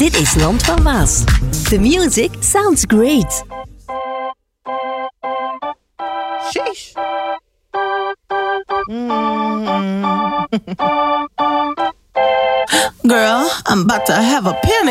Dit is Land van Waas. The music sounds great. Sheesh. Girl, I'm about to have a panic